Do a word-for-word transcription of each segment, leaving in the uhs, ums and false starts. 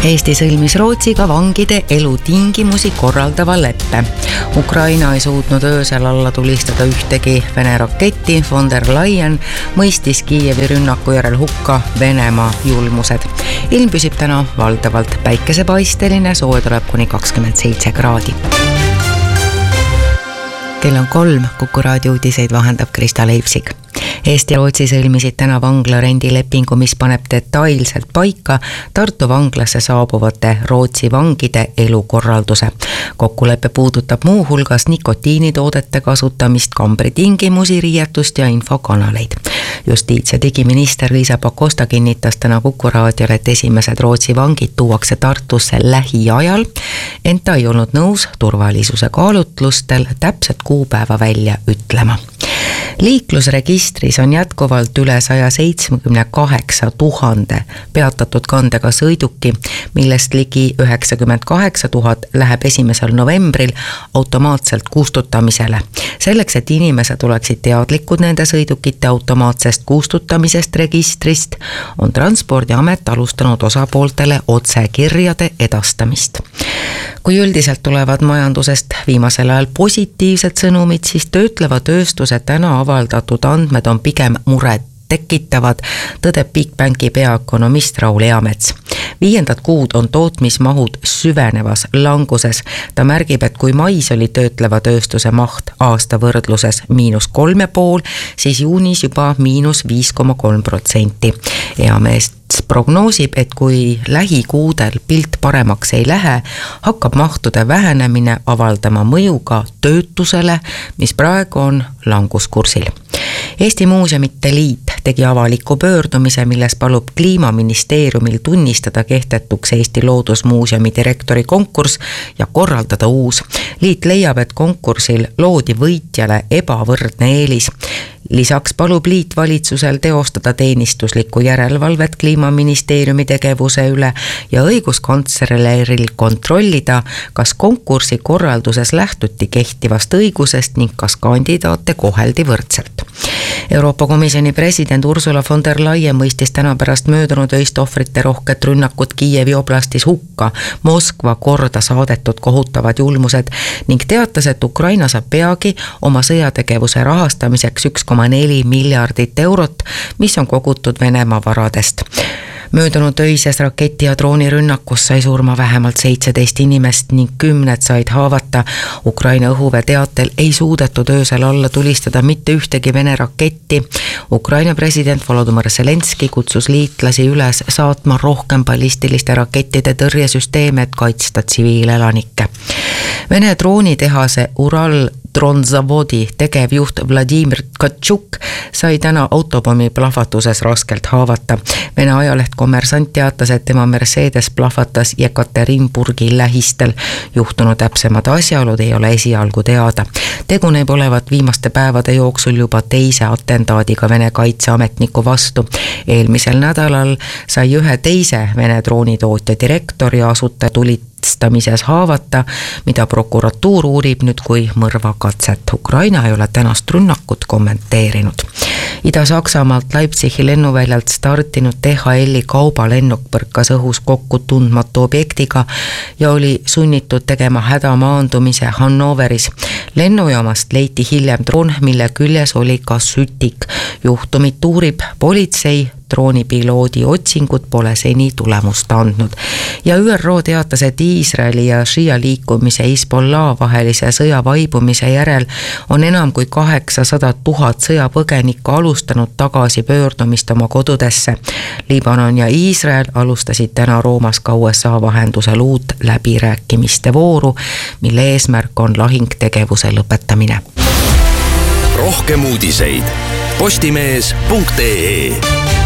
Eesti sõlmis Rootsiga vangide elutingimusi korraldava leppe. Ukraina ei suutnud öösel alla tulistada ühtegi Vene raketti. Von der Leyen mõistis Kiievi rünnaku järel hukka Venemaa julmused. Ilm püsib täna valdavalt päikesepaisteline, soe tuleb kuni kakskümmend seitse kraadi. Kell on kolm, Kuku raadio uudiseid vahendab Krista Leipsik. Eesti ja Rootsi sõlmisid täna vangla rendilepingu, mis paneb detailselt paika Tartu vanglasse saabuvate Rootsi vangide elukorralduse. Kokkulepe puudutab muu hulgas nikotiinitoodete kasutamist, kambritingimusi, riietust ja infokanaleid. Justiits- ja digiminister Liisa Pakosta kinnitas täna Kuku raadiole, et esimesed Rootsi vangid tuuakse Tartusse lähiajal, ent ta ei olnud nõus turvalisuse kaalutlustel täpset kuupäeva välja ütlema. Liiklusregistris on jätkuvalt üle saja seitsmekümne kaheksa tuhande peatatud kandega sõiduki, millest ligi üheksakümmend kaheksa tuhat läheb esimesel novembril automaatselt kustutamisele. Selleks, et inimesed oleksid teadlikud nende sõidukite automaatsest kustutamisest registrist, on Transpordiamet alustanud osapooltele otsekirjade edastamist. Kui üldiselt tulevad majandusest viimasel ajal positiivsed sõnumid, siis töötleva tööstuse täna avaldatud andmed on pigem muret tekitavad, tõdeb Bigbanki peaökonomist Raul Eamets. Viiendat kuud on tootmismahud süvenevas languses. Ta märgib, et kui mais oli töötleva tööstuse maht aasta võrdluses miinus kolme pool, siis juunis juba miinus viis koma kolm protsenti. Eamets prognoosib, et kui lähikuudel pilt paremaks ei lähe, hakkab mahtude vähenemine avaldama mõjuga töötusele, mis praegu on languskursil. Eesti Muuseumite Liit tegi avaliku pöördumise, milles palub Kliimaministeeriumil tunnistada kehtetuks Eesti Loodusmuuseumi direktori konkurss ja korraldada uus. Liit leiab, et konkursil loodi võitjale ebavõrdne eelis. Lisaks palub liit valitsusel teostada teenistuslikku järelevalvet Kliimaministeeriumi tegevuse üle ja õiguskantsleril kontrollida, kas konkursi korralduses lähtuti kehtivast õigusest ning kas kandidaate koheldi võrdselt. Euroopa Komisjoni president Ursula von der Leyen mõistis täna pärast möödunud öist ohvrite rohket rünnakut Kiievi oblastis hukka Moskva korda saadetud kohutavad julmused ning teatas, et Ukraina saab peagi oma sõjategevuse rahastamiseks üks koma neli miljardit eurot, mis on kogutud Venemaa varadest. Möödunud öises raketi ja droonirünnakus sai surma vähemalt seitseteist inimest ning kümned said haavata. Ukraina õhuväe teatel ei suudetud öösel alla tulistada mitte ühtegi Vene raketti. Ukraina president Volodymyr Zelenski kutsus liitlasi üles saatma rohkem ballistiliste rakettide tõrjesüsteeme, et kaitsta tsiviilelanikke. Vene droonitehase Ural Dronzavodi tegevjuht Vladimir Tkatšuk sai täna autopommi plahvatuses raskelt haavata. Vene ajaleht Kommersant teatas, et tema Mercedes plahvatas Jekaterinburgi lähistel. Juhtunu täpsemad asjaolud ei ole esialgu teada. Tegu näib olevat viimaste päevade jooksul juba teise atentaadiga Vene kaitseametniku vastu. Eelmisel nädalal sai ühe teise Vene droonitootja direktor ja asutaja tulistamises haavata, mida prokuratuur uurib nüüd kui mõrvakatset. Ukraina ei ole tänast rünnakut kommenteerinud. Ida-Saksamaalt Leipzigi lennuväljalt startinud D H L-i kaubalennuk põrkas õhus kokku tundmatu objektiga ja oli sunnitud tegema hädamaandumise Hannoveris. Lennujaamast leiti hiljem droon, mille küljes oli ka sütik. Juhtumit uurib politsei, droonipiloodi otsingud pole seni tulemust andnud. Ja Ü R O teatas, et Iisraeli ja Shia liikumise Hezbollah vahelise sõja vaibumise järel on enam kui kaheksasada tuhat sõjapõgenikku alustanud tagasi pöördumist oma kodudesse. Libanon ja Iisrael alustasid täna Roomas ka U S A vahendusel uut läbirääkimiste vooru, mille eesmärk on lahingtegevuse lõpetamine. Rohkem uudiseid postimees punkt ee.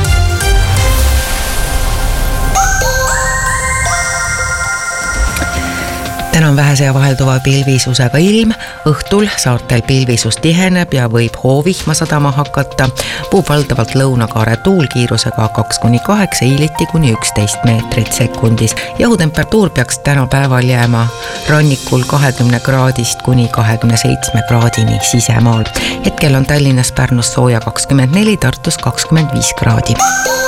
Täna on vähese ja vahelduva pilvisusega ilm, õhtul saartel pilvisus tiheneb ja võib hoovihma sadama hakata. Puhub valdavalt lõunakaare tuul kiirusega kaks kuni kaheksa, hiiliti kuni üksteist meetrit sekundis. Jahutemperatuur peaks täna päeval jääma rannikul kahekümne kraadist kuni kahekümne seitsme kraadini sisemaal. Hetkel on Tallinnas, Pärnus sooja kakskümmend neli, Tartus kakskümmend viis kraadi.